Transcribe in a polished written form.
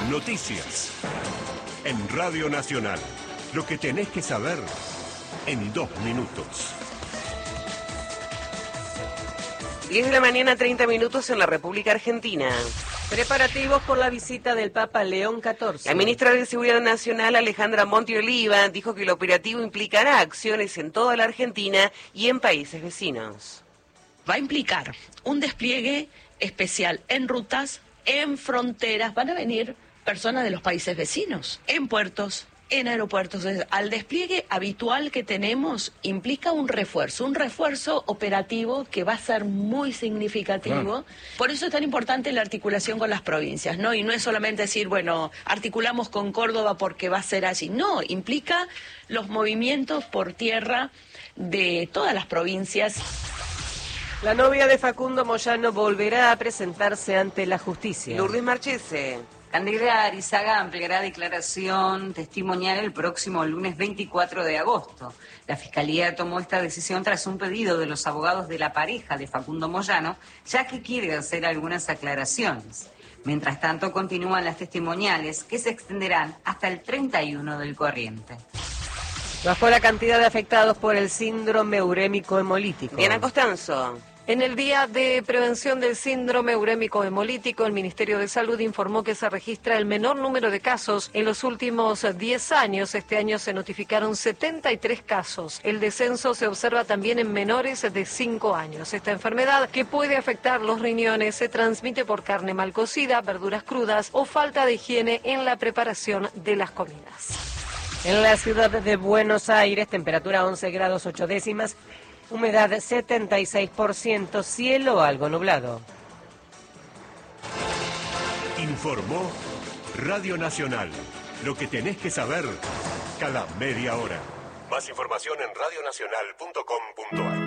Noticias. En Radio Nacional. Lo que tenés que saber en 2 minutos. 10 de la mañana, 30 minutos en la República Argentina. Preparativos por la visita del Papa León XIV. La ministra de Seguridad Nacional, Alejandra Montioliva, dijo que el operativo implicará acciones en toda la Argentina y en países vecinos. Va a implicar un despliegue especial en rutas, en fronteras. Van a venir personas de los países vecinos, en puertos, en aeropuertos. Al despliegue habitual que tenemos implica un refuerzo operativo que va a ser muy significativo. Por eso es tan importante la articulación con las provincias, ¿no? Y no es solamente decir, bueno, articulamos con Córdoba porque va a ser así. No, implica los movimientos por tierra de todas las provincias. La novia de Facundo Moyano volverá a presentarse ante la justicia. Lourdes Marchese. Candela Arizaga ampliará declaración testimonial el próximo lunes 24 de agosto. La Fiscalía tomó esta decisión tras un pedido de los abogados de la pareja de Facundo Moyano, ya que quiere hacer algunas aclaraciones. Mientras tanto, continúan las testimoniales que se extenderán hasta el 31 del corriente. Bajó la cantidad de afectados por el síndrome urémico hemolítico. Diana Costanzo. En el Día de Prevención del Síndrome Urémico Hemolítico, el Ministerio de Salud informó que se registra el menor número de casos en los últimos 10 años. Este año se notificaron 73 casos. El descenso se observa también en menores de 5 años. Esta enfermedad, que puede afectar los riñones, se transmite por carne mal cocida, verduras crudas o falta de higiene en la preparación de las comidas. En la ciudad de Buenos Aires, temperatura 11 grados 8 décimas. Humedad 76%, cielo algo nublado. Informó Radio Nacional. Lo que tenés que saber cada media hora. Más información en radionacional.com.ar.